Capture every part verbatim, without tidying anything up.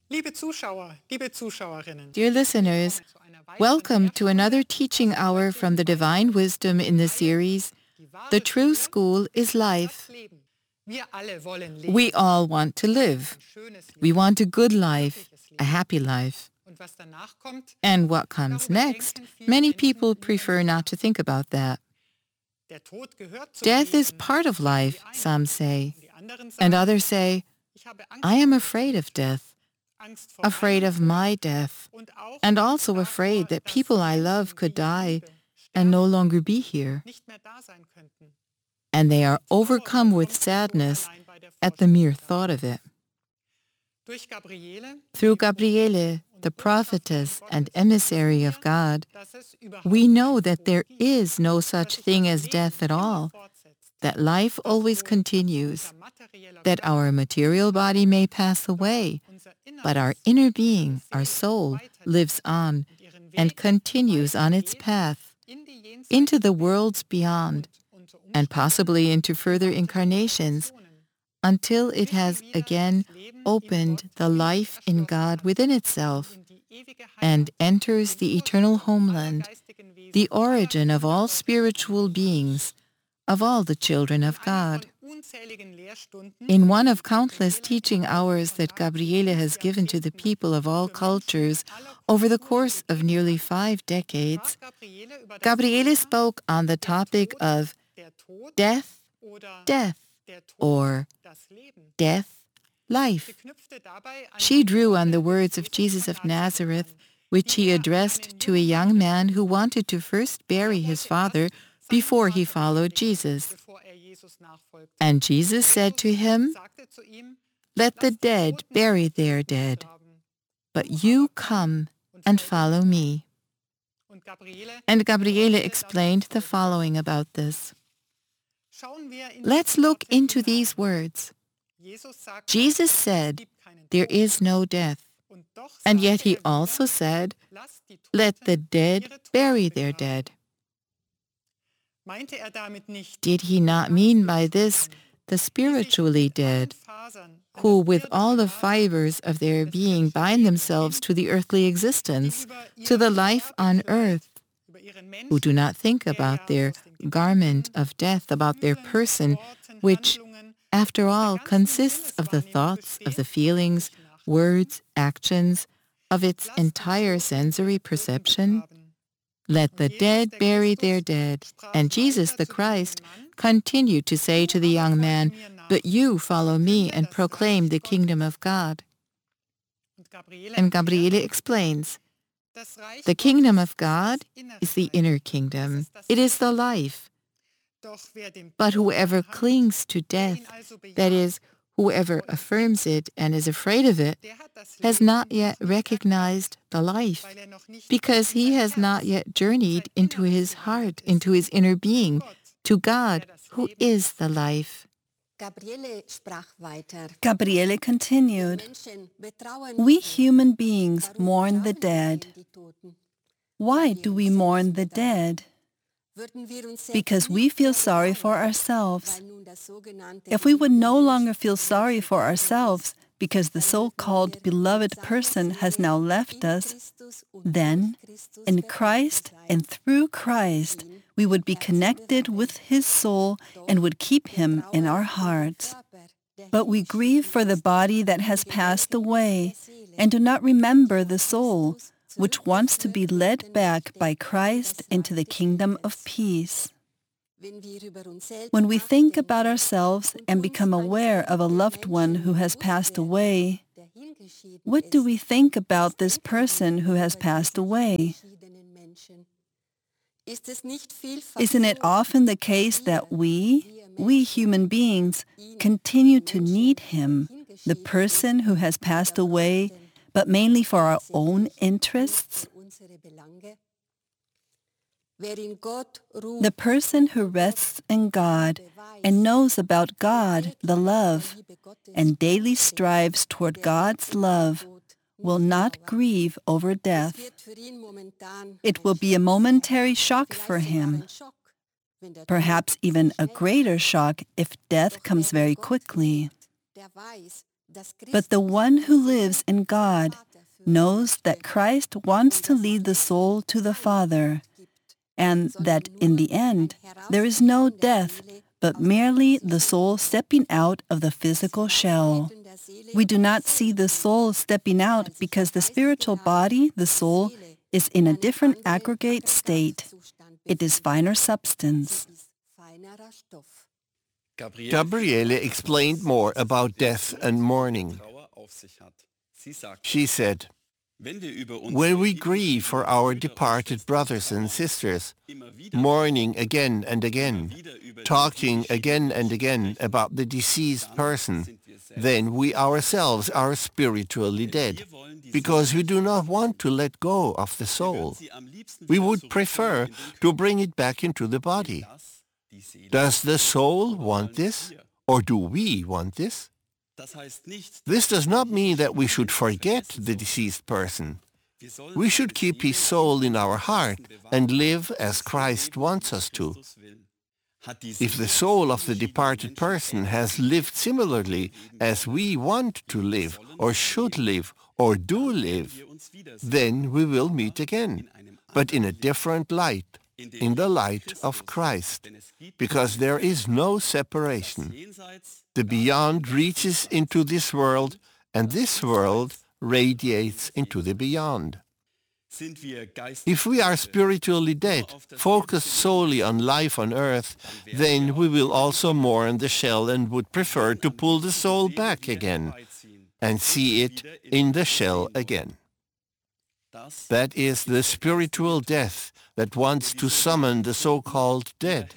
Liebe Zuschauer, liebe Zuschauerinnen, Dear listeners, welcome to another teaching hour from the Divine Wisdom in the series, The True School is Life. We all want to live. We want a good life, a happy life. And what comes next, many people prefer not to think about that. Death is part of life, some say. And others say, I am afraid of death, afraid of my death, and also afraid that people I love could die and no longer be here. And they are overcome with sadness at the mere thought of it. Through Gabriele, the prophetess and emissary of God, we know that there is no such thing as death at all, that life always continues, that our material body may pass away, but our inner being, our soul, lives on and continues on its path into the worlds beyond, and possibly into further incarnations, until it has again opened the life in God within itself and enters the eternal homeland, the origin of all spiritual beings, of all the children of God. In one of countless teaching hours that Gabriele has given to the people of all cultures over the course of nearly five decades, Gabriele spoke on the topic of death, death, or death, life. She drew on the words of Jesus of Nazareth, which he addressed to a young man who wanted to first bury his father before he followed Jesus. And Jesus said to him, "Let the dead bury their dead, but you come and follow me." And Gabriele explained the following about this. Let's look into these words. Jesus said, "There is no death," and yet he also said, "Let the dead bury their dead." Did he not mean by this the spiritually dead, who with all the fibers of their being bind themselves to the earthly existence, to the life on earth, who do not think about their garment of death, about their person, which, after all, consists of the thoughts, of the feelings, words, actions, of its entire sensory perception? Let the dead bury their dead. And Jesus the Christ continued to say to the young man, "But you follow me and proclaim the kingdom of God." And Gabriele explains, the kingdom of God is the inner kingdom. It is the life. But whoever clings to death, that is, whoever affirms it and is afraid of it, has not yet recognized the life, because he has not yet journeyed into his heart, into his inner being, to God, who is the life. Gabriele continued, "We human beings mourn the dead. Why do we mourn the dead? Because we feel sorry for ourselves. If we would no longer feel sorry for ourselves because the so-called beloved person has now left us, then, in Christ and through Christ, we would be connected with his soul and would keep him in our hearts. But we grieve for the body that has passed away and do not remember the soul, which wants to be led back by Christ into the kingdom of peace." When we think about ourselves and become aware of a loved one who has passed away, what do we think about this person who has passed away? Isn't it often the case that we, we human beings, continue to need him, the person who has passed away, but mainly for our own interests? The person who rests in God and knows about God, the love, and daily strives toward God's love, will not grieve over death. It will be a momentary shock for him, perhaps even a greater shock if death comes very quickly. But the one who lives in God knows that Christ wants to lead the soul to the Father, and that in the end, there is no death, but merely the soul stepping out of the physical shell. We do not see the soul stepping out because the spiritual body, the soul, is in a different aggregate state. It is finer substance. Gabriele explained more about death and mourning. She said, "When we grieve for our departed brothers and sisters, mourning again and again, talking again and again about the deceased person, then we ourselves are spiritually dead, because we do not want to let go of the soul. We would prefer to bring it back into the body. Does the soul want this, or do we want this? This does not mean that we should forget the deceased person. We should keep his soul in our heart and live as Christ wants us to. If the soul of the departed person has lived similarly as we want to live, or should live, or do live, then we will meet again, but in a different light, in the light of Christ, because there is no separation. The beyond reaches into this world, and this world radiates into the beyond. If we are spiritually dead, focused solely on life on earth, then we will also mourn the shell and would prefer to pull the soul back again and see it in the shell again. That is the spiritual death that wants to summon the so-called dead.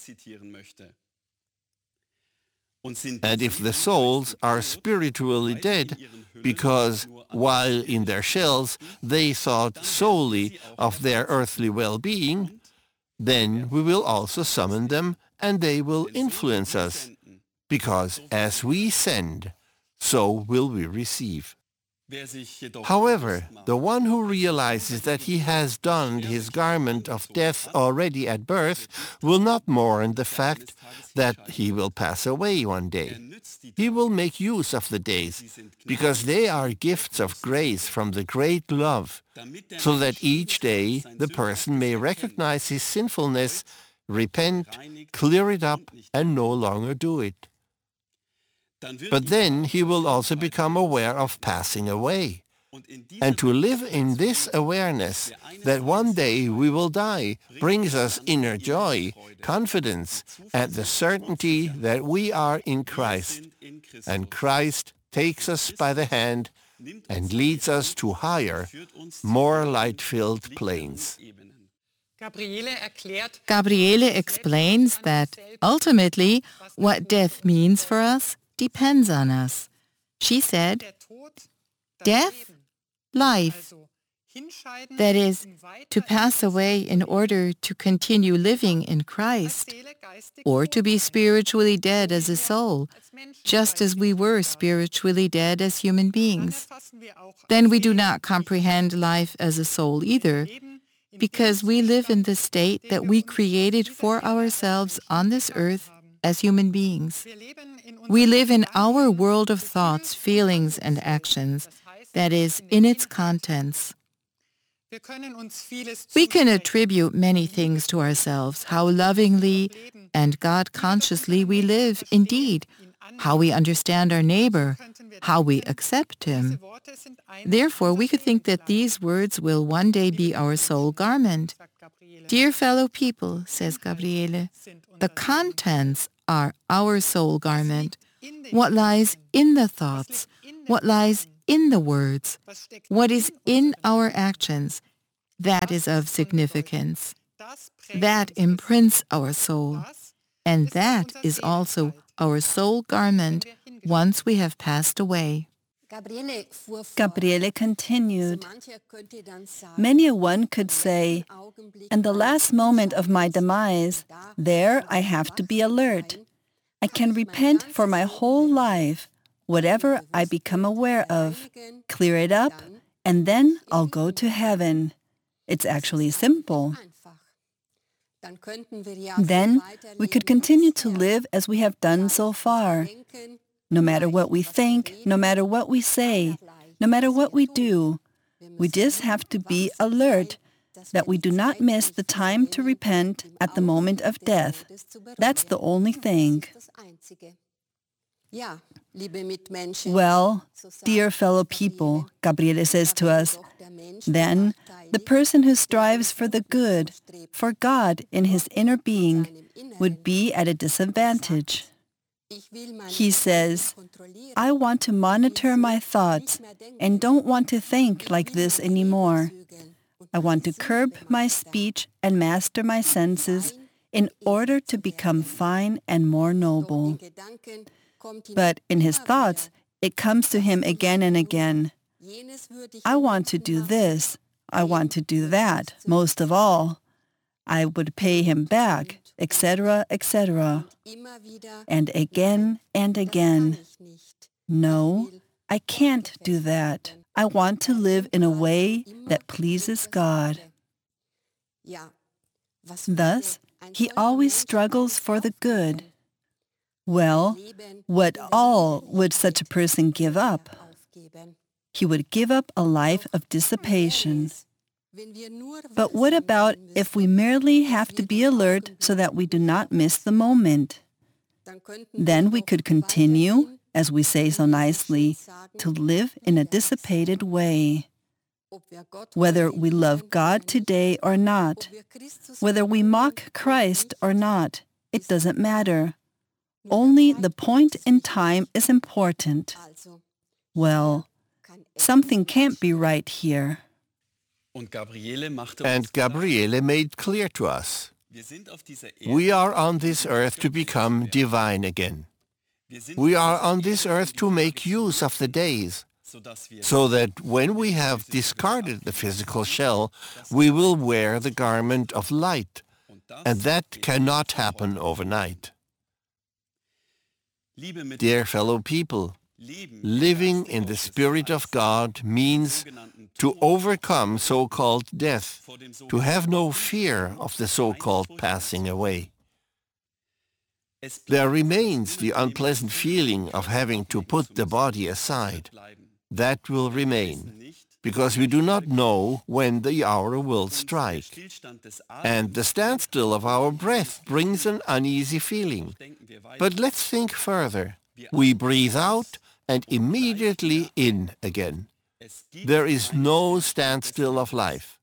And if the souls are spiritually dead, because while in their shells they thought solely of their earthly well-being, then we will also summon them and they will influence us, because as we send, so will we receive. However, the one who realizes that he has donned his garment of death already at birth will not mourn the fact that he will pass away one day. He will make use of the days, because they are gifts of grace from the great love, so that each day the person may recognize his sinfulness, repent, clear it up, and no longer do it. But then he will also become aware of passing away. And to live in this awareness that one day we will die brings us inner joy, confidence, and the certainty that we are in Christ. And Christ takes us by the hand and leads us to higher, more light-filled planes. Gabriele explains that ultimately what death means for us depends on us. She said, death, life, that is, to pass away in order to continue living in Christ, or to be spiritually dead as a soul, just as we were spiritually dead as human beings. Then we do not comprehend life as a soul either, because we live in the state that we created for ourselves on this earth as human beings. We live in our world of thoughts, feelings, and actions, that is, in its contents. We can attribute many things to ourselves, how lovingly and God-consciously we live, indeed, how we understand our neighbor, how we accept him. Therefore, we could think that these words will one day be our soul garment. Dear fellow people, says Gabriele, the contents are our soul garment. What lies in the thoughts, what lies in the words, what is in our actions, that is of significance. That imprints our soul, and that is also our soul garment once we have passed away. Gabriele continued, many a one could say, in the last moment of my demise, there I have to be alert. I can repent for my whole life, whatever I become aware of, clear it up, and then I'll go to heaven. It's actually simple. Then we could continue to live as we have done so far. No matter what we think, no matter what we say, no matter what we do, we just have to be alert that we do not miss the time to repent at the moment of death. That's the only thing. Well, dear fellow people, Gabriele says to us, then the person who strives for the good, for God in his inner being, would be at a disadvantage. He says, I want to monitor my thoughts and don't want to think like this anymore. I want to curb my speech and master my senses in order to become fine and more noble. But in his thoughts, it comes to him again and again. I want to do this. I want to do that. Most of all, I would pay him back, et cetera, et cetera. And again and again. No, I can't do that. I want to live in a way that pleases God. Thus, he always struggles for the good. Well, what all would such a person give up? He would give up a life of dissipation. But what about if we merely have to be alert so that we do not miss the moment? Then we could continue, as we say so nicely, to live in a dissipated way. Whether we love God today or not, whether we mock Christ or not, it doesn't matter. Only the point in time is important. Well, something can't be right here. And Gabriele made clear to us, we are on this earth to become divine again. We are on this earth to make use of the days, so that when we have discarded the physical shell, we will wear the garment of light, and that cannot happen overnight. Dear fellow people, living in the Spirit of God means to overcome so-called death, to have no fear of the so-called passing away. There remains the unpleasant feeling of having to put the body aside. That will remain, because we do not know when the hour will strike. And the standstill of our breath brings an uneasy feeling. But let's think further. We breathe out and immediately in again. There is no standstill of life.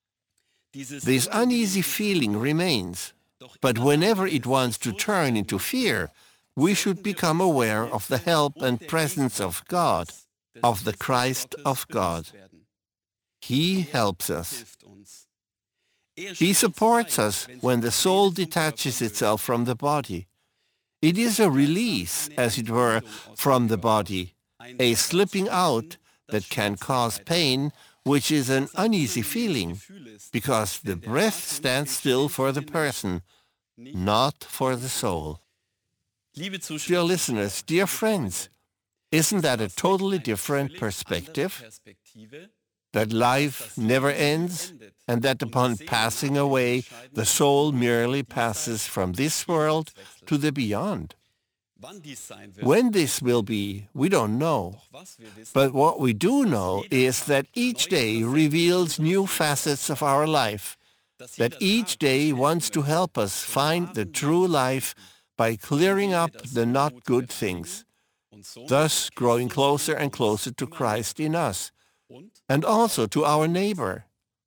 This uneasy feeling remains, but whenever it wants to turn into fear, we should become aware of the help and presence of God, of the Christ of God. He helps us. He supports us when the soul detaches itself from the body. It is a release, as it were, from the body, a slipping out that can cause pain, which is an uneasy feeling, because the breath stands still for the person, not for the soul. Dear listeners, dear friends, isn't that a totally different perspective? That life never ends, and that upon passing away, the soul merely passes from this world to the beyond. When this will be, we don't know. But what we do know is that each day reveals new facets of our life, that each day wants to help us find the true life by clearing up the not good things, thus growing closer and closer to Christ in us, and also to our neighbor.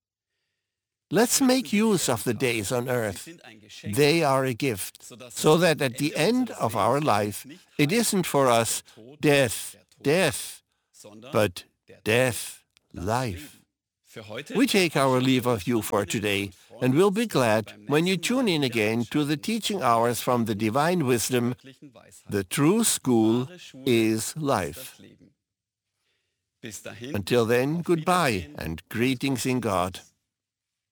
Let's make use of the days on earth. They are a gift, so that at the end of our life, it isn't for us death, death, but death, life. We take our leave of you for today, and we'll be glad when you tune in again to the teaching hours from the Divine Wisdom. The true school is life. Until then, goodbye and greetings in God.